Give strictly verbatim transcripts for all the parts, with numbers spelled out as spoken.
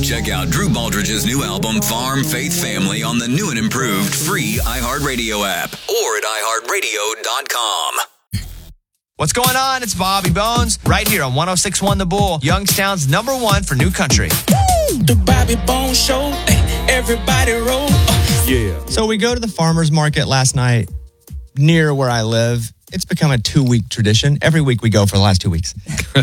Check out Drew Baldridge's new album, Farm Faith Family, on the new and improved free iHeartRadio app or at i heart radio dot com. What's going on? It's Bobby Bones right here on one oh six point one The Bull, Youngstown's number one for new country. The Bobby Bones Show, everybody roll. Yeah. So we go to the farmer's market last night near where I live. It's become a two-week tradition. Every week we go for the last two weeks.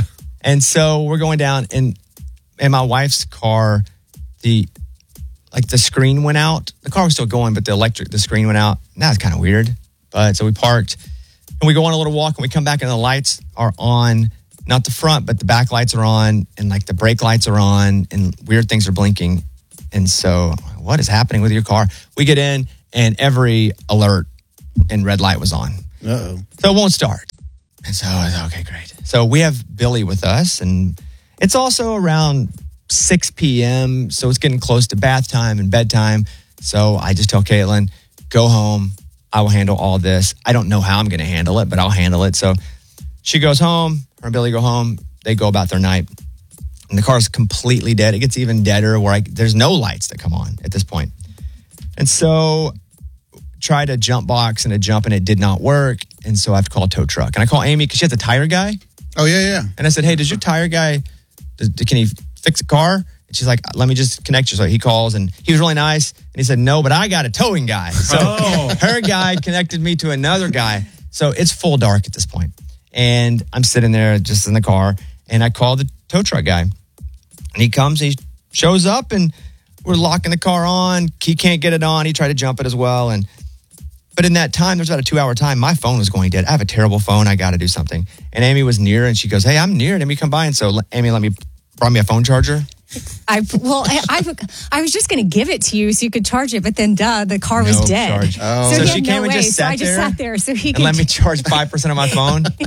And so we're going down, and in my wife's car, the like the screen went out. The car was still going, but the electric, the screen went out. And that was kind of weird. But so we parked, and we go on a little walk, and we come back, and the lights are on. Not the front, but the back lights are on, and like the brake lights are on, and weird things are blinking. And so, what is happening with your car? We get in, and every alert and red light was on. Uh-oh. So it won't start. And so, okay, great. So we have Billy with us, and it's also around six p.m., so it's getting close to bath time and bedtime. So I just tell Caitlin, go home. I will handle all this. I don't know how I'm going to handle it, but I'll handle it. So she goes home. Her and Billy go home. They go about their night. And the car's completely dead. It gets even deader where I, there's no lights that come on at this point. And so tried a jump box and a jump, and it did not work. And so I have to call a tow truck. And I call Amy because she has a tire guy. Oh, yeah, yeah. And I said, hey, does your tire guy, does, can he fix a car? And she's like, let me just connect you. So he calls, and he was really nice. And he said, no, but I got a towing guy. So oh. her guy connected me to another guy. So it's full dark at this point. And I'm sitting there just in the car, and I call the tow truck guy. And he comes, he shows up, and we're locking the car on. He can't get it on. He tried to jump it as well. And But in that time, there's about a two-hour time, my phone was going dead. I have a terrible phone. I got to do something. And Amy was near, and she goes, hey, I'm near. Let me come by. And so Amy let me, brought me a phone charger. I Well, I, I, I was just going to give it to you so you could charge it, but then, duh, the car was no dead. Charge. Oh. So, So he she had came no and way. just so sat I just there sat there so he and could let me charge five percent of my phone. Yeah.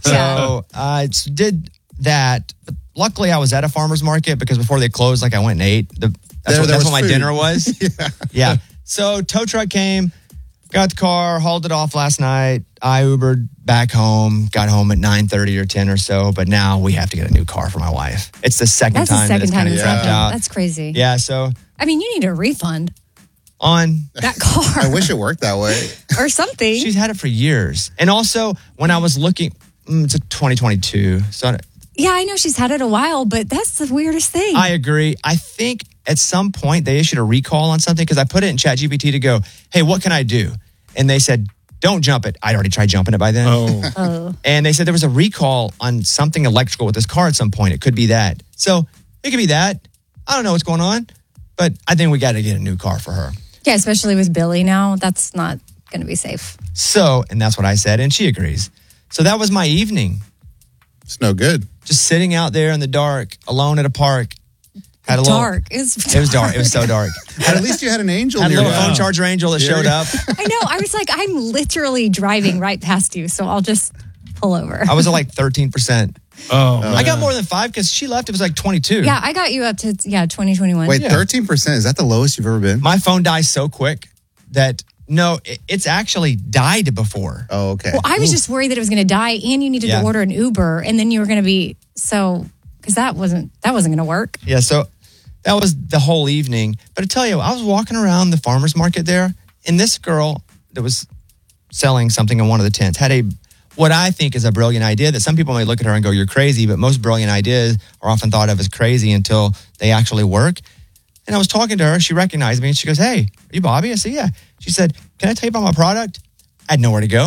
So I did that. But luckily, I was at a farmer's market because before they closed, like I went and ate. The, that's There- what, there that's was what my food. dinner was. Yeah. Yeah. So tow truck came, got the car, hauled it off last night. I Ubered back home, got home at nine thirty or ten or so. But now we have to get a new car for my wife. It's the second That's the time second that it's time kind of it's dropped happened. out. That's crazy. Yeah. So I mean, you need a refund. on... That car. I wish it worked that way. Or something. She's had it for years. And also, when I was looking... Mm, it's a twenty twenty-two. So I- Yeah, I know she's had it a while, but that's the weirdest thing. I agree. I think at some point they issued a recall on something because I put it in ChatGPT to go, hey, what can I do? And they said, don't jump it. I'd already tried jumping it by then. Oh. oh. And they said there was a recall on something electrical with this car at some point. It could be that. So it could be that. I don't know what's going on, but I think we got to get a new car for her. Yeah, especially with Billy now. That's not going to be safe. So, and that's what I said, and she agrees. So that was my evening. It's no good. Just sitting out there in the dark, alone at a park. Had a little, dark. It was, It was dark. It was so dark. But at least you had an angel Had a nearby. little phone charger angel that Yeah. showed up. I know. I was like, I'm literally driving right past you, so I'll just pull over. I was at like thirteen percent. Oh, I got more than five because she left. It was like twenty-two. Yeah, I got you up to, yeah, twenty twenty-one. Wait, Yeah. thirteen percent? Is that the lowest you've ever been? My phone dies so quick that, no, it, it's actually died before. Oh, okay. Well, I was just worried that it was going to die and you needed Yeah. to order an Uber and then you were going to be, so, because that wasn't, that wasn't going to work. Yeah, so that was the whole evening. But I tell you, I was walking around the farmer's market there, and this girl that was selling something in one of the tents had a, what I think is a brilliant idea that some people may look at her and go, you're crazy, but most brilliant ideas are often thought of as crazy until they actually work. And I was talking to her. She recognized me, and she goes, hey, are you Bobby? I said, yeah. She said, can I tell you about my product? I had nowhere to go.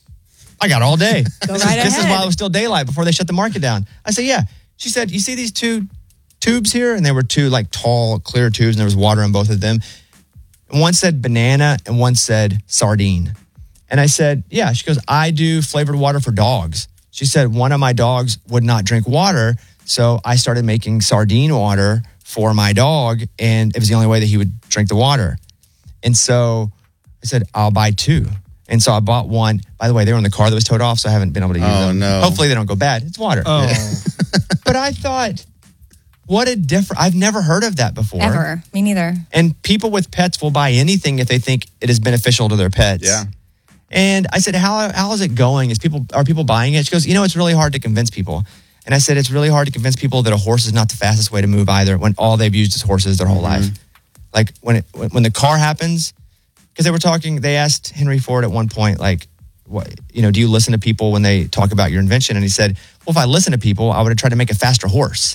I got all day. Go this, right is, this is ahead. while it was still daylight before they shut the market down. I said, yeah. She said, you see these two tubes here? And they were two like tall, clear tubes, and there was water in both of them. And one said banana and one said sardine. And I said, yeah. She goes, I do flavored water for dogs. She said, one of my dogs would not drink water, so I started making sardine water for my dog, and it was the only way that he would drink the water. And so I said, I'll buy two. And so I bought one. By the way, they were in the car that was towed off, so I haven't been able to use Oh, them. no. Hopefully they don't go bad. It's water. Oh. But I thought, what a different, I've never heard of that before. Ever. Me neither. And people with pets will buy anything if they think it is beneficial to their pets. Yeah. And I said, how how is it going? Is people are people buying it? She goes, you know, it's really hard to convince people. And I said, it's really hard to convince people that a horse is not the fastest way to move either when all they've used is horses their whole Mm-hmm. life. Like when it, when the car happens, because they were talking, they asked Henry Ford at one point, like, what, you know, do you listen to people when they talk about your invention? And he said, well, if I listen to people, I would have tried to make a faster horse.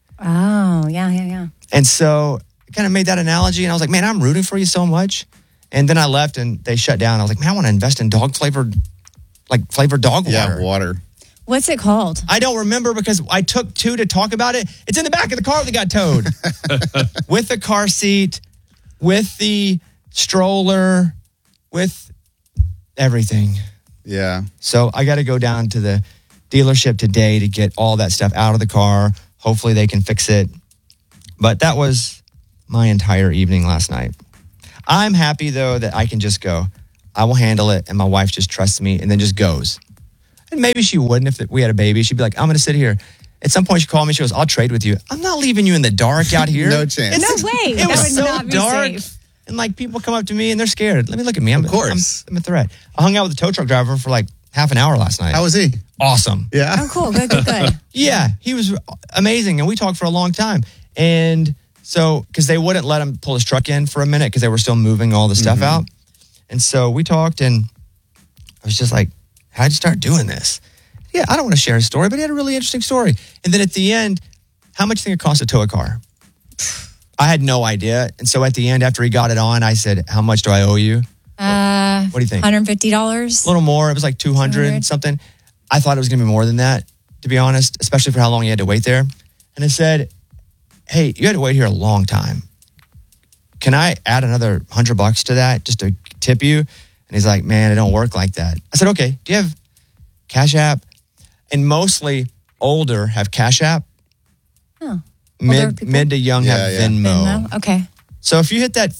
Oh, yeah, yeah, yeah. And so I kind of made that analogy. And I was like, man, I'm rooting for you so much. And then I left and they shut down. I was like, man, I want to invest in dog flavored, like flavored dog water. Yeah, water. What's it called? I don't remember because I took two to talk about it. It's in the back of the car that got towed with the car seat, with the stroller, with everything. Yeah. So I got to go down to the dealership today to get all that stuff out of the car. Hopefully they can fix it. But that was my entire evening last night. I'm happy, though, that I can just go. I will handle it, and my wife just trusts me and then just goes. And maybe she wouldn't if we had a baby. She'd be like, I'm going to sit here. At some point, she called me. She goes, I'll trade with you. I'm not leaving you in the dark out here. No chance. It's- No way. It That was would so not be dark. safe. And like people come up to me and they're scared. Let me look at me. I'm, Of course. I'm, I'm a threat. I hung out with the tow truck driver for like half an hour last night. How was he? awesome. Yeah. Oh, cool. Good, good, good. Yeah, he was amazing. And we talked for a long time. And so, because they wouldn't let him pull his truck in for a minute because they were still moving all the stuff out. And so we talked, and I was just like, how'd you start doing this? Yeah, I don't want to share his story, but he had a really interesting story. And then at the end, how much do you think it costs to tow a car? I had no idea. And so at the end, after he got it on, I said, how much do I owe you? Uh, What do you think? one hundred fifty dollars. A little more. It was like two hundred two hundred. something. I thought it was going to be more than that, to be honest, especially for how long you had to wait there. And I said, hey, you had to wait here a long time. Can I add another hundred bucks to that just to tip you? And he's like, man, it don't work like that. I said, okay, do you have Cash App? And mostly older have Cash App. Oh. Older Mid, people? mid to young Yeah, have yeah. Venmo. Venmo? Okay. So if you hit that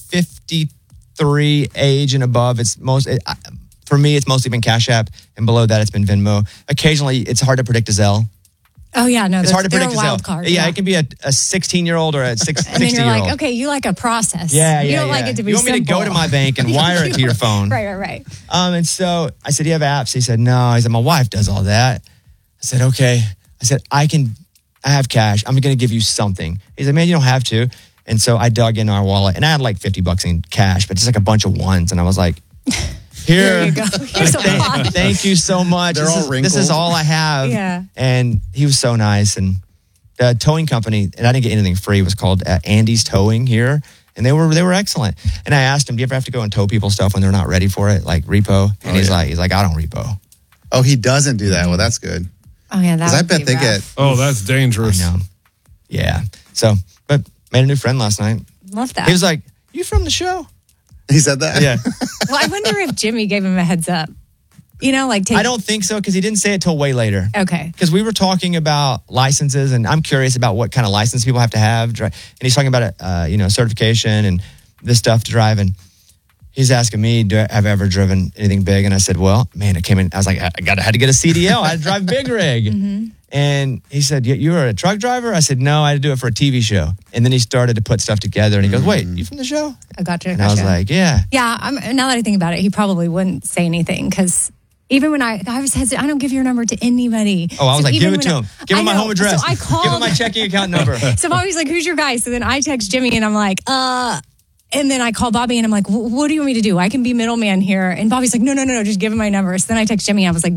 fifty-three age and above, it's most it, I- for me. It's mostly been Cash App, and below that, it's been Venmo. Occasionally, it's hard to predict a Zelle. Oh, yeah. No, It's they're- hard to they're predict a a wild Zelle. card. Yeah, it can be a a sixteen-year-old or a six, And then you're sixty-year-old. like, okay, you like a process. Yeah, yeah, You don't yeah. like it to be You want me to go simple. to my bank and wire it to your phone? Right, right, right. Um, and so I said, do you have apps? He said, no. He said, my wife does all that. I said, okay. I said, I can, I have cash. I'm going to give you something. He said, man, you don't have to. And so I dug in our wallet and I had like fifty bucks in cash, but just like a bunch of ones. And I was like, here, There you go. Here's a thank, lot. thank you so much. They're this, all is, this is wrinkled. all I have. Yeah. And he was so nice. And the towing company, and I didn't get anything free, was called uh, Andy's Towing here. And they were they were excellent. And I asked him, do you ever have to go and tow people's stuff when they're not ready for it, like repo? And Oh, he's yeah. like, he's like, I don't repo. Oh, he doesn't do that. Well, that's good. Oh, yeah. That Because I would bet be they rough. get. Oh, that's dangerous. I know. Yeah. So, but made a new friend last night. Love that. He was like, you from the show? He said that. Yeah. Well, I wonder if Jimmy gave him a heads up. You know, like take. I don't think so because he didn't say it till way later. Okay. Because we were talking about licenses, and I'm curious about what kind of license people have to have. dri- And he's talking about, uh, you know, certification and this stuff to drive. And he's asking me, do I have I ever driven anything big? And I said, well, man, it came in. I was like, I got, I had to get a C D L. I had to drive big rig. And he said, you, you were a truck driver? I said, no, I had to do it for a T V show. And then he started to put stuff together. And he goes, wait, you from the show? I got you. I And got I was you. like, yeah. Yeah, I'm, now that I think about it, he probably wouldn't say anything because even when I, I was hesitant, I don't give your number to anybody. Oh, I was So like, even give it when to I- him. Give I him my know. home address. So I called. Give him my checking account number. So Bobby's like, who's your guy? So then I text Jimmy and I'm like, uh, and then I call Bobby and I'm like, what do you want me to do? I can be middleman here. And Bobby's like, no, no, no, no, just give him my number. So then I text Jimmy and I was like,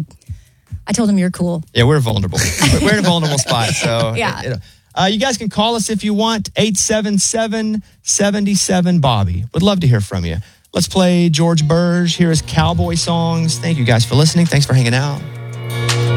I told him you're cool. Yeah, we're vulnerable. We're in a vulnerable spot. So, Yeah. it- it- uh, you guys can call us if you want. eight seven seven, seven seven, Bobby. Would love to hear from you. Let's play George Burge. Here is Cowboy Songs. Thank you guys for listening. Thanks for hanging out.